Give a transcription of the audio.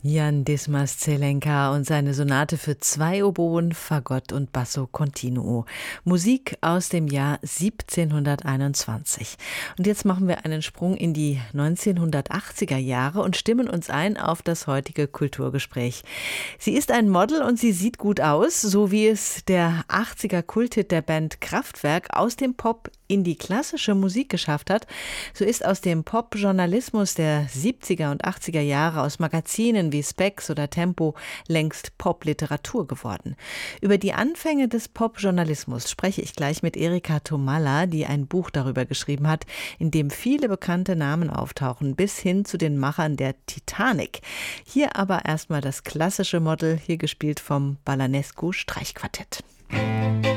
Jan Dismas Zelenka und seine Sonate für 2 Oboen, Fagott und Basso Continuo. Musik aus dem Jahr 1721. Und jetzt machen wir einen Sprung in die 1980er Jahre und stimmen uns ein auf das heutige Kulturgespräch. Sie ist ein Model und sie sieht gut aus, so wie es der 80er Kulthit der Band Kraftwerk aus dem Pop in die klassische Musik geschafft hat. So ist aus dem Pop-Journalismus der 70er und 80er Jahre, aus Magazinen wie Spex oder Tempo, längst Pop-Literatur geworden. Über die Anfänge des Pop-Journalismus spreche ich gleich mit Erika Tomalla, die ein Buch darüber geschrieben hat, in dem viele bekannte Namen auftauchen, bis hin zu den Machern der Titanic. Hier aber erstmal das klassische Model, hier gespielt vom Balanescu Streichquartett.